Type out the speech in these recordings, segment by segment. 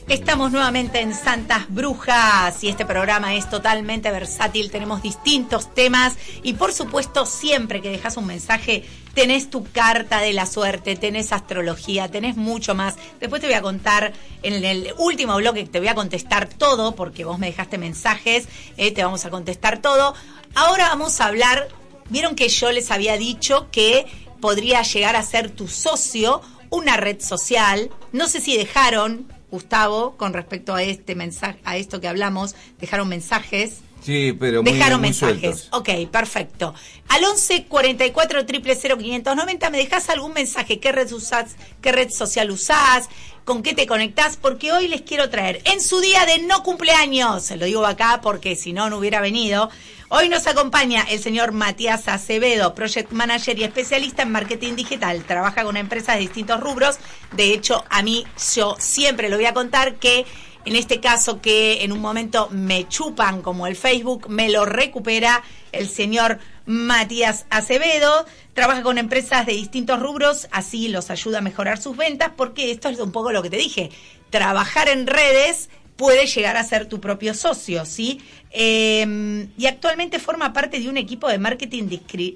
Estamos nuevamente en Santas Brujas y este programa es totalmente versátil, tenemos distintos temas y por supuesto siempre que dejas un mensaje tenés tu carta de la suerte, tenés astrología, tenés mucho más. Después te voy a contar en el último bloque, te voy a contestar todo porque vos me dejaste mensajes, te vamos a contestar todo. Ahora vamos a hablar, vieron que yo les había dicho que podría llegar a ser tu socio una red social, no sé si dejaron... Gustavo, con respecto a este mensaje, a esto que hablamos, dejaron mensajes. Sí, pero dejaron muy mensajes. Sueltos. Ok, perfecto. Al 11 44 000 590 me dejas algún mensaje. ¿Qué red usás? ¿Qué red social usás? ¿Con qué te conectás? Porque hoy les quiero traer en su día de no cumpleaños. Se lo digo acá porque si no, no hubiera venido. Hoy nos acompaña el señor Matías Acevedo, Project Manager y especialista en marketing digital. Trabaja con empresas de distintos rubros. De hecho, yo siempre lo voy a contar que en este caso que en un momento me chupan como el Facebook, me lo recupera el señor Matías Acevedo. Trabaja con empresas de distintos rubros, así los ayuda a mejorar sus ventas, porque esto es un poco lo que te dije. Trabajar en redes puede llegar a ser tu propio socio, ¿sí? Y actualmente forma parte de un equipo de marketing de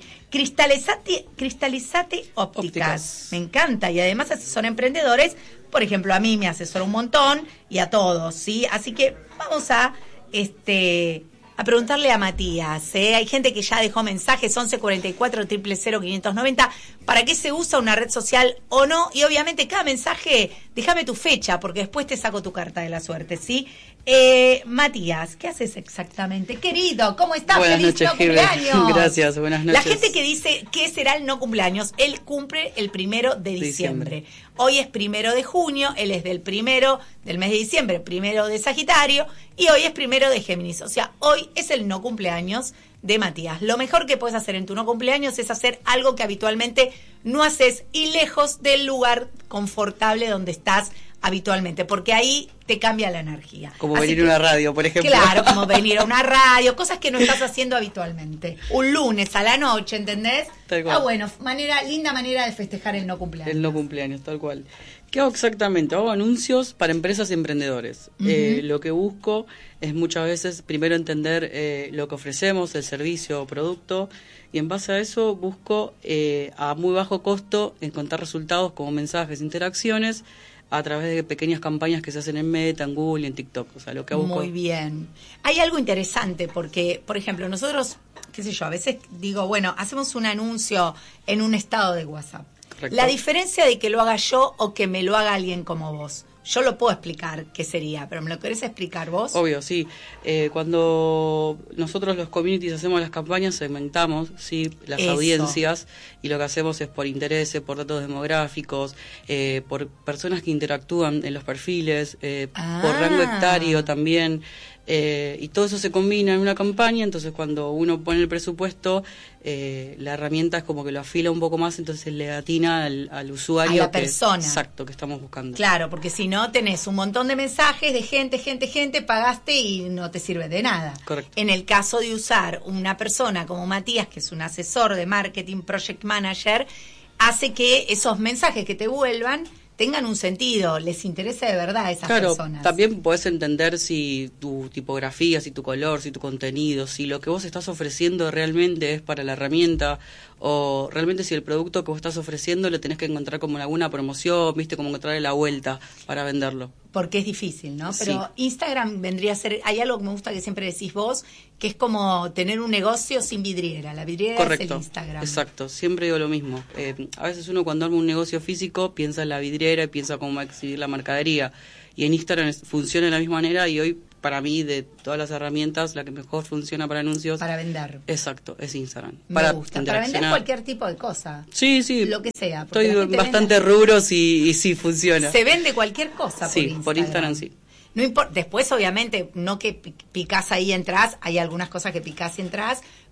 Cristalizate Ópticas. Me encanta, y además son emprendedores. Por ejemplo, a mí me asesora un montón y a todos, ¿sí? Así que vamos a preguntarle a Matías, ¿eh? Hay gente que ya dejó mensajes, 11 44 000 590, para qué se usa una red social o no, y obviamente cada mensaje, déjame tu fecha, porque después te saco tu carta de la suerte, ¿sí? Matías, ¿qué haces exactamente? Querido, ¿cómo estás? Buenas ¡Feliz noches, no cumpleaños! Gracias, buenas noches. La gente que dice, ¿qué será el no cumpleaños? Él cumple el 1 de diciembre. Hoy es 1 de junio, él es del primero del mes de diciembre, 1 de Sagitario, y hoy es 1 de Géminis. O sea, hoy es el no cumpleaños de Matías. Lo mejor que puedes hacer en tu no cumpleaños es hacer algo que habitualmente no haces y lejos del lugar confortable donde estás habitualmente, porque ahí te cambia la energía. Como venir a una radio, por ejemplo. Claro, como venir a una radio, cosas que no estás haciendo habitualmente. Un lunes a la noche, ¿entendés? Bueno, linda manera de festejar el no cumpleaños. El no cumpleaños, tal cual. ¿Qué hago exactamente? Hago anuncios para empresas y emprendedores. Lo que busco es muchas veces primero entender lo que ofrecemos, el servicio o producto, y en base a eso busco a muy bajo costo encontrar resultados como mensajes, interacciones, a través de pequeñas campañas que se hacen en Meta, en Google y en TikTok. O sea, lo que busco... Muy bien. Hay algo interesante porque, por ejemplo, nosotros, qué sé yo, a veces digo, bueno, hacemos un anuncio en un estado de WhatsApp. Correcto. La diferencia de que lo haga yo o que me lo haga alguien como vos. Yo lo puedo explicar qué sería, pero ¿me lo querés explicar vos? Obvio, sí. Cuando nosotros los communities hacemos las campañas, segmentamos, sí, las audiencias, y lo que hacemos es por intereses, por datos demográficos, por personas que interactúan en los perfiles, por rango hectario también. Y todo eso se combina en una campaña. Entonces cuando uno pone el presupuesto, la herramienta es como que lo afila un poco más, entonces le atina al usuario, a la persona. Exacto, que estamos buscando. Claro, porque si no tenés un montón de mensajes de gente, pagaste y no te sirve de nada. Correcto. En el caso de usar una persona como Matías, que es un asesor de marketing, project manager, hace que esos mensajes que te vuelvan tengan un sentido, les interesa de verdad a esas personas. También podés entender si tu tipografía, si tu color, si tu contenido, si lo que vos estás ofreciendo realmente es para la herramienta, o realmente si el producto que vos estás ofreciendo lo tenés que encontrar como en alguna promoción, viste, como encontrarle la vuelta para venderlo. Porque es difícil, ¿no? Pero sí. Instagram vendría a ser, hay algo que me gusta que siempre decís vos, que es como tener un negocio sin vidriera. La vidriera Correcto. Es el Instagram. Exacto, siempre digo lo mismo. A veces uno cuando arma un negocio físico piensa en la vidriera y piensa cómo va a exhibir la mercadería. Y en Instagram funciona de la misma manera, y hoy para mí, de todas las herramientas, la que mejor funciona para anuncios... Para vender. Exacto, es Instagram. Me gusta. Para vender cualquier tipo de cosa. Sí, sí. Lo que sea. Estoy bastante rubros y sí funciona. Se vende cualquier cosa por Instagram. Sí, por Instagram sí. No importa. Después, obviamente, no que picás ahí y entrás. Hay algunas cosas que picás y entrás.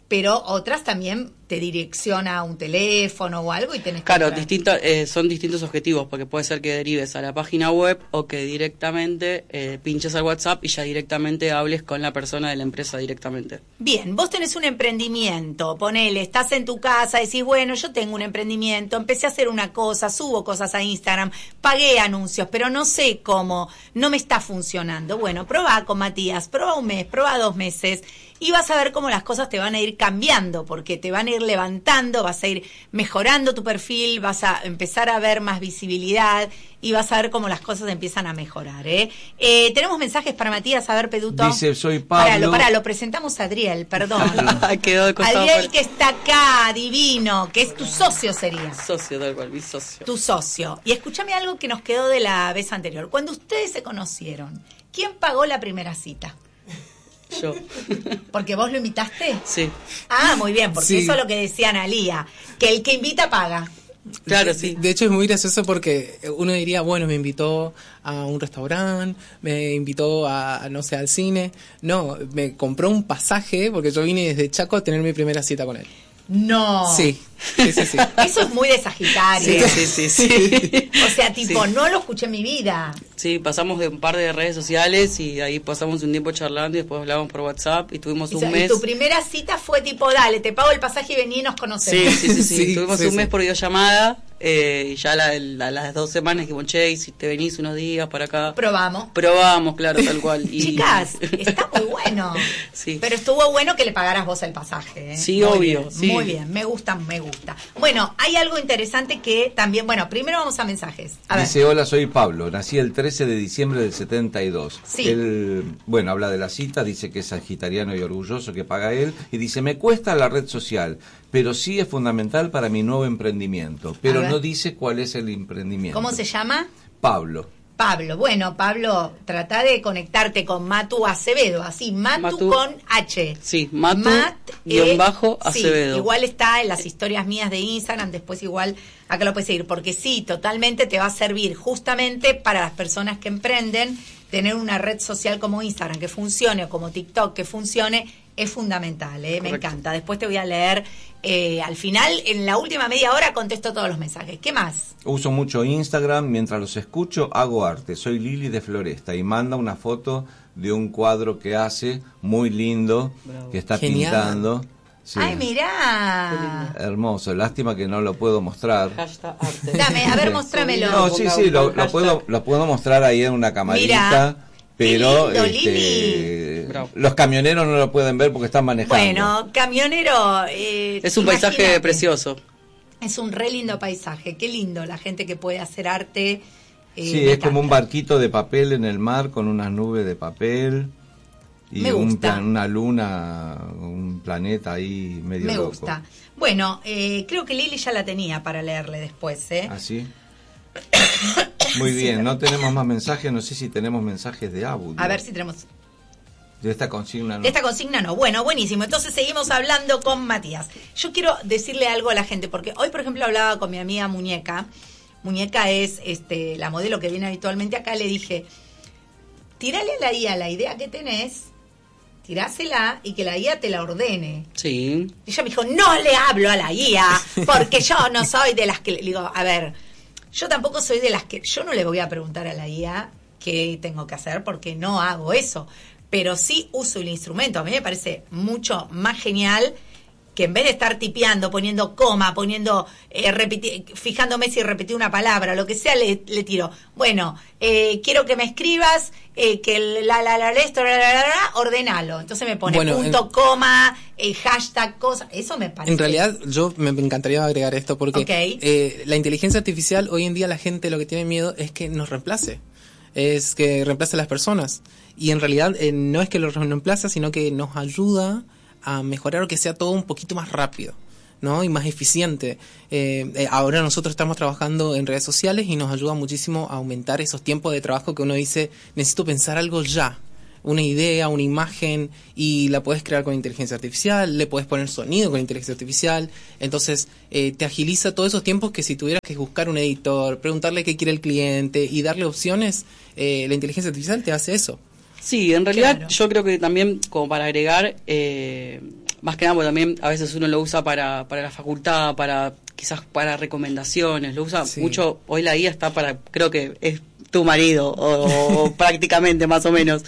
pero otras también te direcciona a un teléfono o algo y tenés que... Claro, son distintos objetivos, porque puede ser que derives a la página web o que directamente pinches al WhatsApp y ya directamente hables con la persona de la empresa directamente. Bien, vos tenés un emprendimiento, ponele, estás en tu casa, decís, bueno, yo tengo un emprendimiento, empecé a hacer una cosa, subo cosas a Instagram, pagué anuncios, pero no sé cómo, no me está funcionando. Bueno, probá con Matías, probá un mes, probá 2 meses y vas a ver cómo las cosas te van a ir cambiando, porque te van a ir levantando, vas a ir mejorando tu perfil, vas a empezar a ver más visibilidad y vas a ver cómo las cosas empiezan a mejorar. Tenemos mensajes para Matías, a ver, Peduto. Dice, soy Pablo. Lo presentamos a Adriel, perdón. Quedó de costado. Adriel, que está acá, divino, que es tu socio sería. Socio, tal cual, mi socio. Tu socio. Y escúchame algo que nos quedó de la vez anterior. Cuando ustedes se conocieron, ¿quién pagó la primera cita? Yo. ¿Porque vos lo invitaste? Sí. Ah, muy bien, porque eso es lo que decía Analía, que el que invita paga. Claro, sí. De hecho es muy gracioso porque uno diría, bueno, me invitó a un restaurante, me invitó a no sé, al cine. No, me compró un pasaje porque yo vine desde Chaco a tener mi primera cita con él. No. Sí. Eso es muy de Sagitario. Sí. O sea, tipo, no lo escuché en mi vida. Sí, pasamos de un par de redes sociales y ahí pasamos un tiempo charlando y después hablamos por WhatsApp y tuvimos un mes. Y tu primera cita fue tipo, dale, te pago el pasaje y vení y nos conocemos. Sí. Tuvimos un mes por videollamada y ya a las 2 semanas dijimos, che, si te venís unos días para acá. Probamos, claro, tal cual. Y... Chicas, está muy bueno. Sí. Pero estuvo bueno que le pagaras vos el pasaje. Sí, muy obvio. Bien, sí. Muy bien, me gusta. Bueno, hay algo interesante que también, bueno, primero vamos a mensajes. Dice, hola, soy Pablo, nací el 13 de diciembre del 72. Sí. Él, bueno, habla de la cita, dice que es sagitariano y orgulloso, que paga él, y dice, me cuesta la red social, pero sí es fundamental para mi nuevo emprendimiento, pero no dice cuál es el emprendimiento. ¿Cómo se llama? Pablo. Bueno, Pablo, trata de conectarte con Matu Acevedo, así, Matu con H. Sí, Matu-Acevedo. Sí, igual está en las historias mías de Instagram, después igual acá lo puedes seguir, porque sí, totalmente te va a servir justamente para las personas que emprenden, tener una red social como Instagram que funcione o como TikTok que funcione, es fundamental, me encanta. Después te voy a leer, al final, en la última media hora contesto todos los mensajes. ¿Qué más? Uso mucho Instagram, mientras los escucho hago arte, soy Lili de Floresta, y manda una foto de un cuadro que hace, muy lindo, que está pintando. Sí. ¡Ay, mirá! Hermoso, lástima que no lo puedo mostrar. arte. Dame, a ver, mostrámelo. No, sí, lo puedo mostrar ahí en una camarita. Mirá. Pero lindo, los camioneros no lo pueden ver porque están manejando. Bueno, camionero... es un paisaje precioso. Es un re lindo paisaje. Qué lindo la gente que puede hacer arte. Sí, es como un barquito de papel en el mar con unas nubes de papel. Y una luna, un planeta ahí medio loco. Me gusta. Bueno, creo que Lili ya la tenía para leerle después, ¿Ah, sí? Muy bien, no tenemos más mensajes, no sé si tenemos mensajes de audio. A ver si tenemos... De esta consigna no. De esta consigna no. Bueno, buenísimo. Entonces seguimos hablando con Matías. Yo quiero decirle algo a la gente, porque hoy, por ejemplo, hablaba con mi amiga Muñeca. Muñeca es la modelo que viene habitualmente acá. Le dije, tirale a la IA la idea que tenés, tirásela y que la IA te la ordene. Sí. Y ella me dijo, no le hablo a la IA, porque yo no soy de las que... Le digo, a ver... Yo tampoco soy de las que... Yo no le voy a preguntar a la IA qué tengo que hacer porque no hago eso. Pero sí uso el instrumento. A mí me parece mucho más genial que en vez de estar tipeando, poniendo coma, fijándome si repetí una palabra, lo que sea, le tiro. Bueno, quiero que me escribas que ordenalo. Entonces me pone punto, coma, hashtag, cosa. Eso me parece. En realidad, yo me encantaría agregar esto porque la inteligencia artificial, hoy en día la gente lo que tiene miedo es que nos reemplace. Es que reemplace a las personas. Y en realidad no es que lo reemplace, sino que nos ayuda a mejorar o que sea todo un poquito más rápido, ¿no? Y más eficiente. Ahora nosotros estamos trabajando en redes sociales y nos ayuda muchísimo a aumentar esos tiempos de trabajo que uno dice, necesito pensar algo ya, una idea, una imagen, y la puedes crear con inteligencia artificial, le puedes poner sonido con inteligencia artificial, entonces te agiliza todos esos tiempos que si tuvieras que buscar un editor, preguntarle qué quiere el cliente y darle opciones, la inteligencia artificial te hace eso. Sí, en realidad yo creo que también, como para agregar, más que nada porque también a veces uno lo usa para la facultad, quizás para recomendaciones, lo usa mucho. Hoy la guía está para, creo que es tu marido o prácticamente más o menos.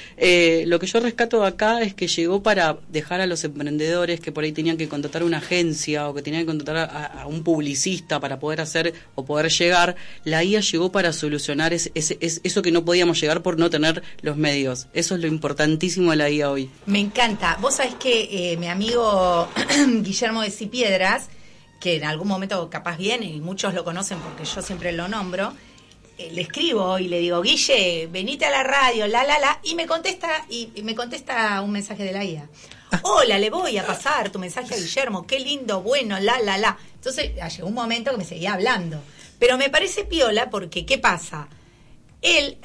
Lo que yo rescato de acá es que llegó para dejar a los emprendedores que por ahí tenían que contratar una agencia o que tenían que contratar a un publicista para poder hacer o poder llegar. La guía llegó para solucionar eso que no podíamos llegar por no tener los medios. Eso es lo importantísimo de la guía hoy. Me encanta. Vos sabés que mi amigo Guillermo de Cipiedras, que en algún momento capaz viene y muchos lo conocen porque yo siempre lo nombro, le escribo y le digo, Guille, venite a la radio, y me contesta un mensaje de la guía. Hola, le voy a pasar tu mensaje a Guillermo, qué lindo, bueno, Entonces llegó un momento que me seguía hablando. Pero me parece piola porque, ¿qué pasa? Él,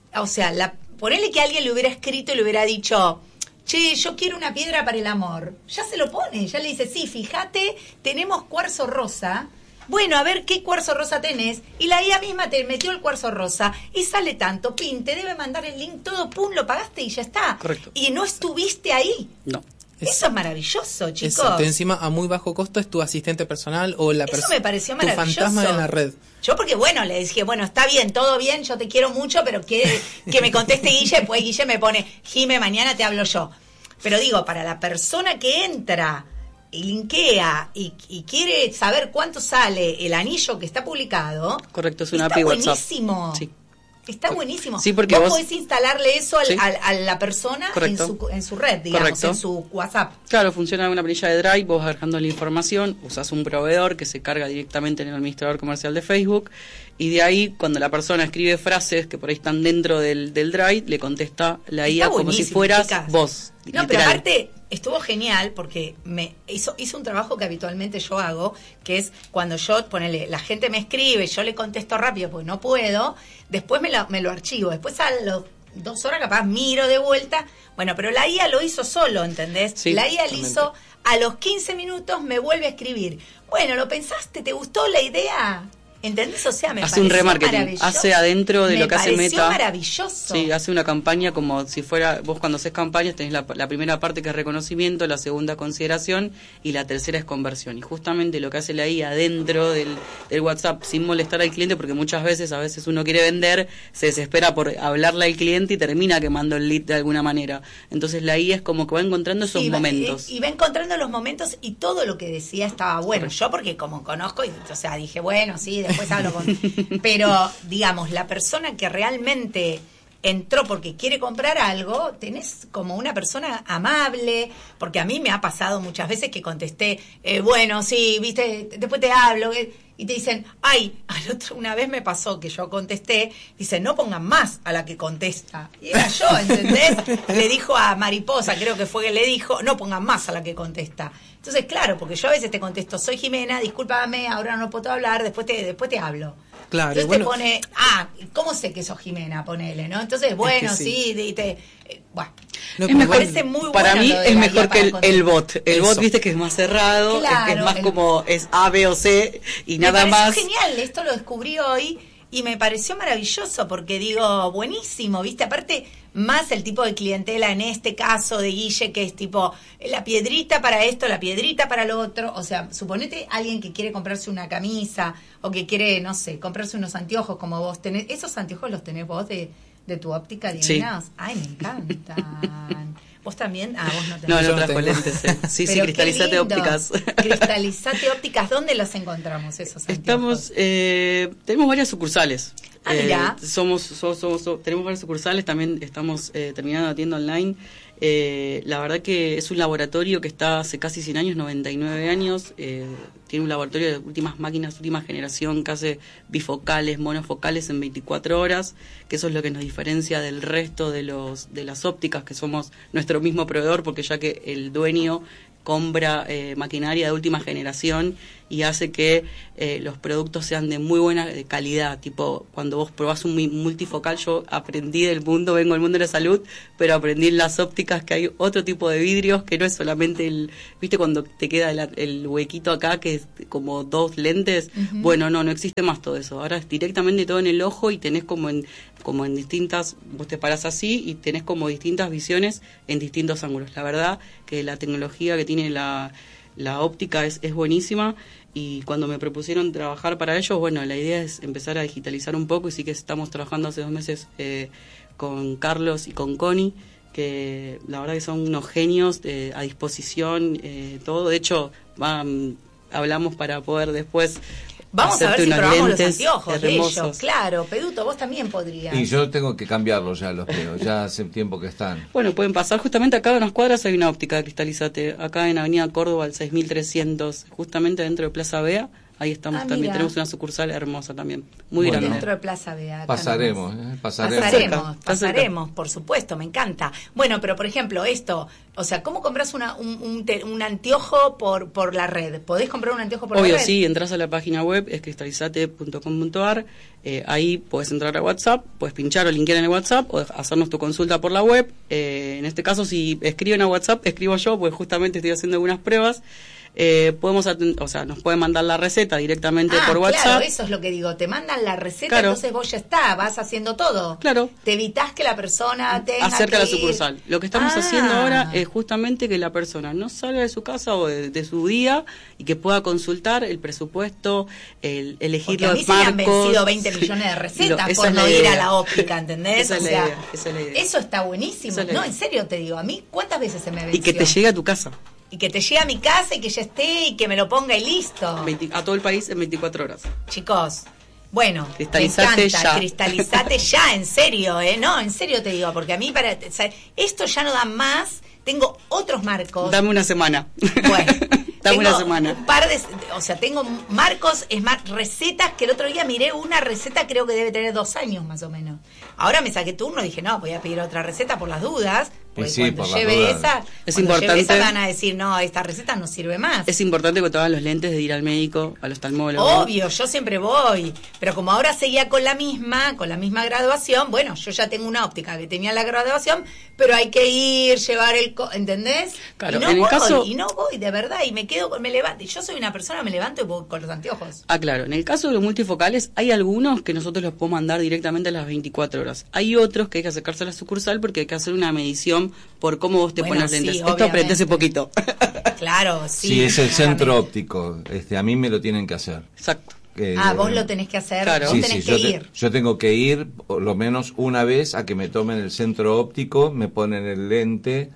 ponele que alguien le hubiera escrito y le hubiera dicho, che, yo quiero una piedra para el amor. Ya se lo pone, ya le dice, sí, fíjate, tenemos cuarzo rosa. Bueno, a ver qué cuarzo rosa tenés. Y la IA misma te metió el cuarzo rosa y sale tanto, pin, te debe mandar el link, todo, pum, lo pagaste y ya está. Correcto. Y no estuviste ahí. No. Eso es maravilloso, chicos. Exacto. Encima, a muy bajo costo es tu asistente personal o la persona. Eso me pareció maravilloso. Tu fantasma en la red. Yo porque, le dije, está bien, todo bien, yo te quiero mucho, pero quiere que me conteste Guille, pues Guille me pone, Jime, mañana te hablo yo. Pero digo, para la persona que entra y linkea y quiere saber cuánto sale el anillo que está publicado. Correcto, es una API WhatsApp. Buenísimo. Sí. Está buenísimo. Sí, porque vos podés instalarle eso a la persona en su red, digamos, correcto, en su WhatsApp. Claro, funciona una planilla de Drive, vos vas dejando la información, usás un proveedor que se carga directamente en el administrador comercial de Facebook, y de ahí, cuando la persona escribe frases que por ahí están dentro del Drive, le contesta la IA como si fueras vos. No, literal. Pero aparte estuvo genial porque hizo un trabajo que habitualmente yo hago, que es cuando la gente me escribe, yo le contesto rápido porque no puedo, después me lo archivo, después a las 2 horas capaz miro de vuelta, pero la IA lo hizo solo, ¿entendés? Sí, la IA lo hizo, a los 15 minutos me vuelve a escribir, ¿lo pensaste? ¿Te gustó la idea? ¿Entendés? O sea, hace un remarketing, hace adentro de lo que hace Meta. Me pareció maravilloso. Sí, hace una campaña como si fuera, vos cuando haces campañas tenés la primera parte que es reconocimiento, la segunda consideración y la tercera es conversión. Y justamente lo que hace la IA dentro del WhatsApp, sin molestar al cliente, porque a veces uno quiere vender, se desespera por hablarle al cliente y termina quemando el lead de alguna manera. Entonces la IA es como que va encontrando esos momentos. Y va encontrando los momentos y todo lo que decía estaba bueno. Correcto. Yo porque como conozco, dije, sí, después hablo pero digamos, la persona que realmente entró porque quiere comprar algo, tenés como una persona amable, porque a mí me ha pasado muchas veces que contesté, sí, viste, después te hablo, y te dicen, una vez me pasó que yo contesté, dice, no pongan más a la que contesta. Y era yo, ¿entendés? Le dijo a Mariposa, creo que fue que le dijo, no pongan más a la que contesta. Entonces, claro, porque yo a veces te contesto, soy Jimena, discúlpame, ahora no puedo hablar, después te hablo. Claro. Entonces te pone, ¿cómo sé que sos Jimena? Ponele, ¿no? Entonces, me parece muy bueno. Para mí es mejor que el bot. El bot, viste, que es más cerrado, claro, es más como es A, B o C y nada más. Me pareció genial, esto lo descubrí hoy y me pareció maravilloso porque digo, buenísimo, viste, aparte más el tipo de clientela en este caso de Guille, que es tipo la piedrita para esto, la piedrita para lo otro, o sea, suponete alguien que quiere comprarse una camisa o que quiere, no sé, comprarse unos anteojos como vos tenés, ¿esos anteojos los tenés vos de tu óptica divinas? Sí. Ay, me encantan. ¿Vos también? Vos no tenés. No trajo lentes. Sí, Cristalizate Ópticas. Cristalizate Ópticas, ¿dónde los encontramos esos anteojos? Tenemos varias sucursales. Mira. Tenemos varias sucursales, también estamos terminando la tienda online. La verdad que es un laboratorio que está hace casi 100 años, 99 años. Tiene un laboratorio de últimas máquinas, última generación, que hace bifocales, monofocales en 24 horas, que eso es lo que nos diferencia del resto de las ópticas, que somos nuestro mismo proveedor, porque ya que el dueño compra maquinaria de última generación y hace que los productos sean de muy buena calidad. Tipo, cuando vos probás un multifocal, yo aprendí del mundo, vengo del mundo de la salud, pero aprendí en las ópticas que hay otro tipo de vidrios, que no es solamente ¿viste cuando te queda el huequito acá, que es como 2 lentes? Uh-huh. Bueno, no existe más todo eso. Ahora es directamente todo en el ojo y tenés como como en distintas, vos te parás así y tenés como distintas visiones en distintos ángulos. La verdad que la tecnología que tiene la óptica es buenísima, y cuando me propusieron trabajar para ellos, bueno, la idea es empezar a digitalizar un poco, y sí que estamos trabajando hace 2 meses con Carlos y con Connie, que la verdad que son unos genios, a disposición, todo. De hecho, hablamos para poder después vamos a ver si probamos los anteojos hermosos de ellos. Claro, Peduto, vos también podrías. Y yo tengo que cambiarlos ya, los veo, ya hace tiempo que están. Bueno, pueden pasar, justamente acá en unas cuadras hay una óptica de Cristalizate, acá en Avenida Córdoba, al 6300, justamente dentro de Plaza Bea. Ahí estamos también, mira. Tenemos una sucursal hermosa también, muy grande. Dentro de Plaza Bea. Pasaremos, por supuesto, me encanta. Bueno, pero por ejemplo, esto, o sea, ¿cómo compras un anteojo por la red? ¿Podés comprar un anteojo por la red? Obvio, sí, entras a la página web, es cristalizate.com.ar, ahí podés entrar a WhatsApp, podés pinchar o linkear en el WhatsApp, o hacernos tu consulta por la web. En este caso, si escriben a WhatsApp, escribo yo, pues justamente estoy haciendo algunas pruebas. Nos pueden mandar la receta directamente por WhatsApp. Claro, eso es lo que digo, te mandan la receta, claro. Entonces vos ya vas haciendo todo. Claro. Te evitás que la persona tenga acerca que la sucursal. Lo que estamos haciendo ahora es justamente que la persona no salga de su casa o de su día, y que pueda consultar el presupuesto, elegir los marcos. Porque a mí se me han vencido 20 millones de recetas por no ir a la óptica, ¿entendés? Esa es la idea. Eso está buenísimo. No, en serio te digo, a mí ¿cuántas veces se me venció? Y que te llegue a tu casa. Y que te llegue a mi casa y que ya esté y que me lo ponga y listo. A todo el país en 24 horas. Chicos, bueno, cristalizate me encanta, ya. Cristalizate ya, en serio, no, en serio te digo, porque a mí esto ya no da más, tengo otros marcos. Dame una semana. Bueno, dame una semana. Un par tengo marcos, es más, recetas que el otro día miré una receta, creo que debe tener 2 años más o menos. Ahora me saqué turno y dije, no, voy a pedir otra receta por las dudas. Pues sí, cuando lleve esa, es importante. Van a decir, no, esta receta no sirve más. Es importante que te hagan los lentes de ir al médico, al oftalmólogo. Obvio, yo siempre voy. Pero como ahora seguía con la misma graduación, bueno, yo ya tengo una óptica que tenía la graduación, pero hay que ir, llevar ¿entendés? Claro, y no voy, de verdad, y me levanto. Yo soy una persona, me levanto y voy con los anteojos. Claro, en el caso de los multifocales, hay algunos que nosotros los podemos mandar directamente a las 24 horas. Hay otros que hay que acercarse a la sucursal porque hay que hacer una medición por cómo vos te pones los lentes. Esto aprendí hace poquito. Claro, sí. Sí, es el centro óptico. A mí me lo tienen que hacer. Exacto. Vos lo tenés que hacer, claro. vos tenés que ir. Yo tengo que ir por lo menos una vez a que me tomen el centro óptico, me ponen el lente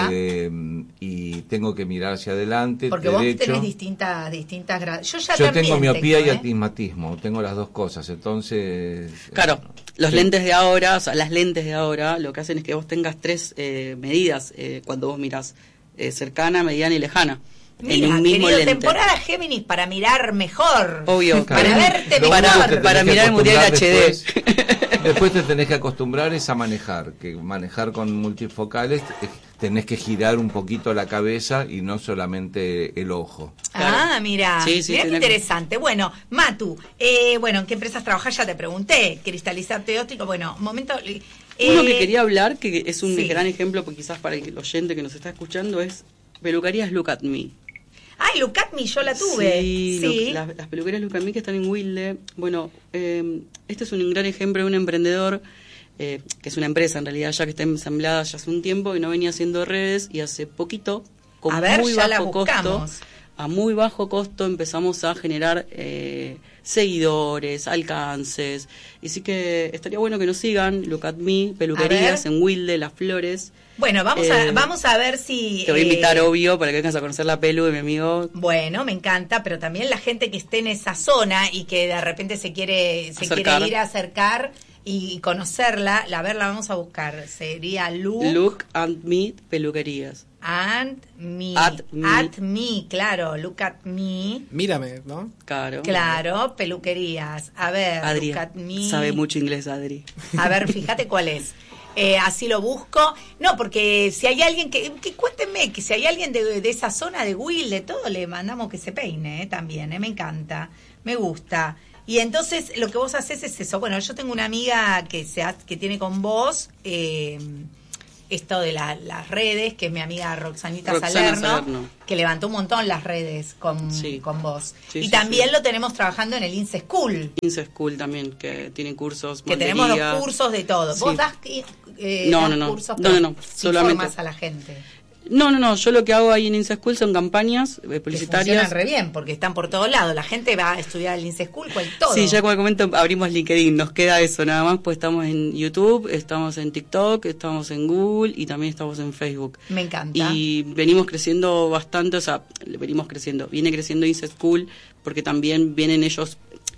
y tengo que mirar hacia adelante, porque derecho. Vos tenés distintas grados. Yo tengo miopía y astigmatismo, tengo las dos cosas, entonces... Claro, los lentes de ahora, o sea, las lentes de ahora, lo que hacen es que vos tengas 3 medidas cuando vos mirás, cercana, mediana y lejana. Mira, en un mismo querido, lente. temporada Géminis para mirar mejor. Obvio. Para verte mejor. Para mirar el Mundial HD. Después te tenés que acostumbrar a manejar. Que manejar con multifocales tenés que girar un poquito la cabeza y no solamente el ojo. Claro. Mira. Sí, Mira qué interesante. Bueno, Matu, ¿en qué empresas trabajas? Ya te pregunté. Cristalizate óptico. Bueno, un momento... Uno que quería hablar, que es un gran ejemplo, porque quizás para el oyente que nos está escuchando, es Peluquerías Look at Me. Ay, Look at Me, yo la tuve. Sí. Las peluquerías Look at Me que están en Wilde. Bueno, este es un gran ejemplo de un emprendedor, que es una empresa en realidad, ya que está ensamblada ya hace un tiempo y no venía haciendo redes, y hace poquito, con a muy bajo costo empezamos a generar seguidores, alcances. Y sí que estaría bueno que nos sigan, Look at Me, peluquerías en Wilde, Las Flores. Bueno, vamos a ver si... Te voy a invitar, obvio, para que vengas a conocer la pelu de mi amigo. Bueno, me encanta, pero también la gente que esté en esa zona y que de repente se quiere ir a acercar y conocerla, la vamos a buscar. Sería Look at Me, peluquerías. At me, claro, Look at Me. Mírame, ¿no? Claro, peluquerías. A ver, Adri, Look at Me. Sabe mucho inglés, Adri. A ver, fíjate cuál es. Así lo busco. No, porque si hay alguien que cuéntenme, que si hay alguien de esa zona de Wilde, todo le mandamos que se peine también, me encanta, me gusta. Y entonces lo que vos haces es eso. Bueno, yo tengo una amiga que tiene con vos esto de las redes, que es mi amiga Roxanita Salerno, que levantó un montón las redes con vos. Sí, y también lo tenemos trabajando en el INSE School. INSE School también, que tiene cursos, que tenemos los cursos de todo. ¿Vos das cursos? No, solamente informas a la gente. No, yo lo que hago ahí en INSE School son campañas publicitarias. Que funcionan re bien, porque están por todos lados. La gente va a estudiar el INSE School, todo. Sí, ya como comento, abrimos LinkedIn, nos queda eso nada más, pues estamos en YouTube, estamos en TikTok, estamos en Google y también estamos en Facebook. Me encanta. Y venimos creciendo bastante, viene creciendo INSE School, porque también vienen ellos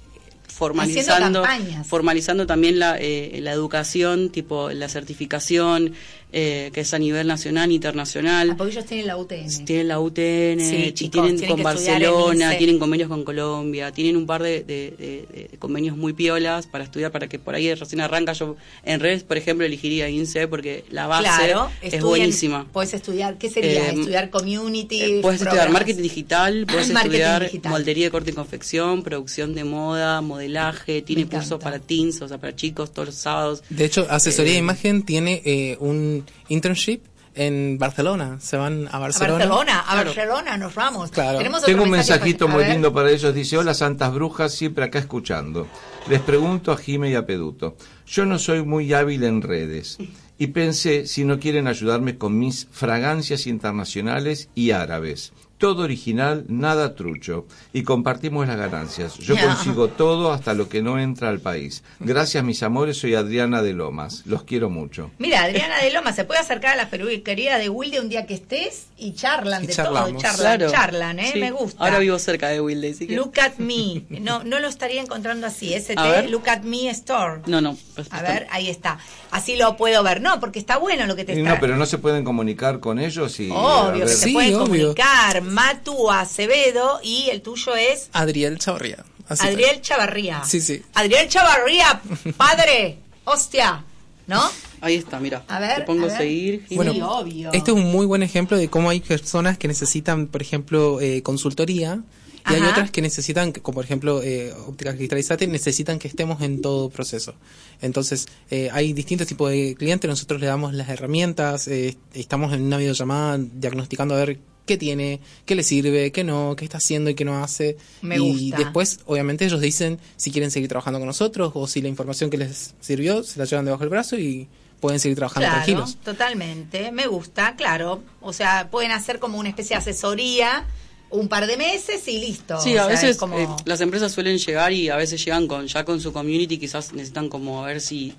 formalizando también la educación, tipo la certificación, que es a nivel nacional e internacional. Porque ellos tienen la UTN. Tienen la UTN, sí, y tienen con Barcelona, tienen convenios con Colombia, tienen un par de convenios muy piolas para estudiar, para que por ahí recién arranca. Yo en redes, por ejemplo, elegiría INSE porque la base es buenísima. Puedes estudiar, ¿qué sería? Estudiar community. Puedes estudiar marketing digital, puedes estudiar moldería de corte y confección, producción de moda, modelaje, tiene cursos para teens, o sea, para chicos todos los sábados. De hecho, asesoría de imagen tiene un internship en Barcelona. Se van a Barcelona. A Barcelona nos vamos. Claro. Tengo un mensajito muy lindo para ellos. Dice: hola santas brujas, siempre acá escuchando. Les pregunto a Jime y a Peduto. Yo no soy muy hábil en redes y pensé si no quieren ayudarme con mis fragancias internacionales y árabes. Todo original, nada trucho. Y compartimos las ganancias. Yo consigo todo hasta lo que no entra al país. Gracias, mis amores. Soy Adriana de Lomas. Los quiero mucho. Mira, Adriana de Lomas se puede acercar a la peluquería de Wilde un día que estés y charlan de todo. Charlan, sí. Me gusta. Ahora vivo cerca de Wilde. Así que... Look at me. No lo estaría encontrando así. Look at me store. No. A ver, ahí está. Así lo puedo ver. No, porque está bueno lo que te está... No, pero no se pueden comunicar con ellos y... Obvio que se pueden comunicar. Matu Acevedo, y el tuyo es... Adriel Chavarría. Adriel Chavarría. Sí. Adriel Chavarría, padre. Hostia, ¿no? Ahí está, mira. A ver, te pongo a seguir. Bueno, sí, obvio. Este es un muy buen ejemplo de cómo hay personas que necesitan, por ejemplo, consultoría. Y hay otras que necesitan, como por ejemplo Ópticas Cristalizate, necesitan que estemos en todo proceso. Entonces, hay distintos tipos de clientes, nosotros le damos las herramientas, estamos en una videollamada diagnosticando a ver qué tiene, qué le sirve, qué no, qué está haciendo y qué no hace. Me gusta. Y después, obviamente, ellos dicen si quieren seguir trabajando con nosotros o si la información que les sirvió se la llevan debajo del brazo y pueden seguir trabajando tranquilos. Totalmente, me gusta, claro. O sea, pueden hacer como una especie de asesoría un par de meses y listo. Sí, a veces las empresas suelen llegar y a veces llegan con su community, quizás necesitan como a ver si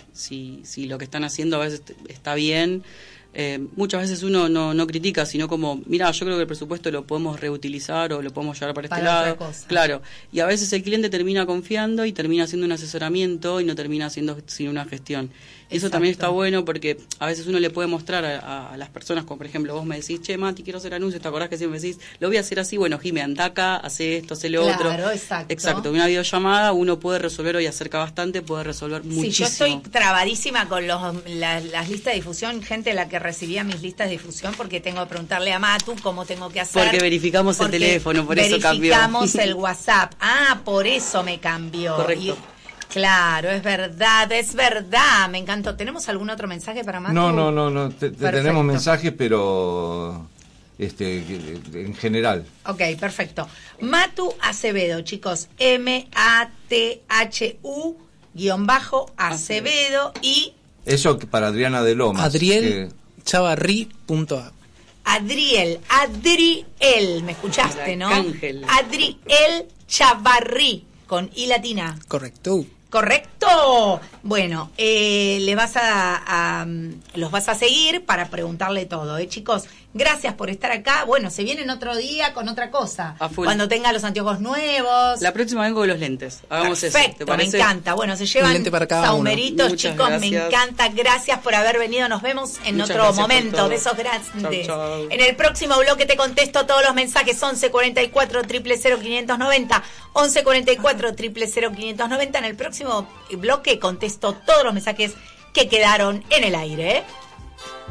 lo que están haciendo a veces está bien. Muchas veces uno no critica, sino como, mira, yo creo que el presupuesto lo podemos reutilizar o lo podemos llevar para este lado. Claro, y a veces el cliente termina confiando y termina haciendo un asesoramiento y no termina haciendo sin una gestión. Y eso también está bueno porque a veces uno le puede mostrar a las personas, como por ejemplo vos me decís, che, Mati, quiero hacer anuncios, ¿te acordás que siempre me decís, lo voy a hacer así? Bueno, Jime, anda acá, hace esto, hace lo otro. Claro, exacto. Una videollamada uno puede resolver, hoy acerca bastante, puede resolver muchísimo. Sí, yo estoy trabadísima con las listas de difusión, gente a la que recibía mis listas de difusión, porque tengo que preguntarle a Matu cómo tengo que hacer. Porque verificamos el teléfono, por eso cambió. Verificamos el WhatsApp. Por eso me cambió. Correcto. Claro, es verdad, me encantó. ¿Tenemos algún otro mensaje para Matu? No, tenemos mensajes, pero en general. Ok, perfecto. Matu Acevedo, chicos, MATHU_Acevedo y... Eso para Adriana de Lomas. Adriel Chavarrí.a. Adriel, ¿me escuchaste, no? Ángel. Adriel Chavarrí, con I latina. Correcto. Bueno, los vas a seguir para preguntarle todo, chicos. Gracias por estar acá. Bueno, se vienen otro día con otra cosa. Cuando tenga los anteojos nuevos. La próxima vengo con los lentes. Hagamos Perfecto, eso. ¿Te parece? Me encanta. Bueno, se llevan saumeritos, chicos. Gracias. Me encanta. Gracias por haber venido. Nos vemos en otro momento. Besos grandes. Chau. En el próximo bloque te contesto todos los mensajes. 11 44 000 590. 11 44 000 590. En el próximo bloque contesto todos los mensajes que quedaron en el aire.